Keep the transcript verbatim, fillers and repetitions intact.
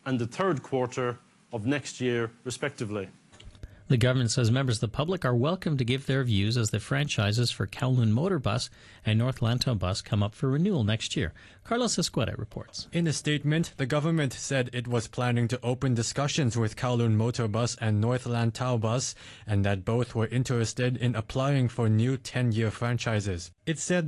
and the third quarter of next year, respectively. The government says members of the public are welcome to give their views as the franchises for Kowloon Motor Bus and North Lantau Bus come up for renewal next year. Carlos Escueta reports. In a statement, the government said it was planning to open discussions with Kowloon Motor Bus and North Lantau Bus, and that both were interested in applying for new ten-year franchises. It said